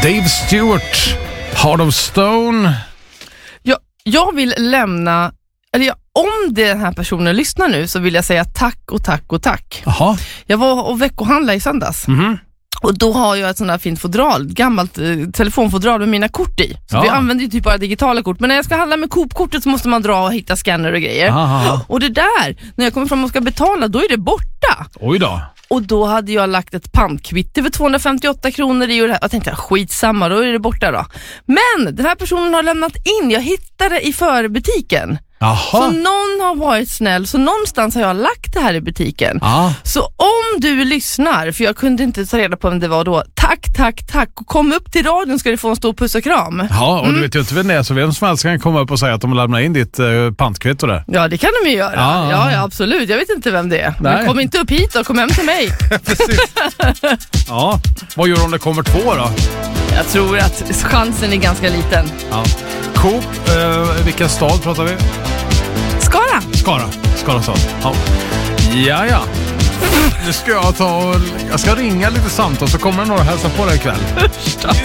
Dave Stewart, Heart of Stone. Jag vill lämna, om den här personen lyssnar nu så vill jag säga tack och tack och tack. Aha. Jag var och veckohandlade i söndags. Och då har jag ett sånt här fint fodral, gammalt telefonfodral med mina kort i. Så vi använder ju typ bara digitala kort. Men när jag ska handla med Coop-kortet så måste man dra och hitta scanner och grejer. Aha. Och det där, när jag kommer fram och ska betala, då är det borta. Oj då. Och då hade jag lagt ett pantkvitte för 258 kronor i och det här. Jag tänkte, skitsamma, då är det borta då. Men den här personen har lämnat in, jag hittade det i förbutiken. Jaha. Så någon har varit snäll, så någonstans har jag lagt det här i butiken. Så om du lyssnar, för jag kunde inte ta reda på vem det var då, tack och kom upp till radion ska du få en stor puss och kram. Ja, och du vet ju inte vem det är, så vem som helst kan komma upp och säga att de lämnar in ditt pantkvitto där. Ja, det kan de ju göra. Ja, absolut. Jag vet inte vem det är. Men kom inte upp hit och kom hem till mig. Precis. Ja, vad gör du om det kommer 2 då? Jag tror att chansen är ganska liten. Ja. Coop, vilken stad pratar vi? Skara stad. Ja. Nu ska jag ska ringa lite samtal så kommer några hälsa på dig ikväll.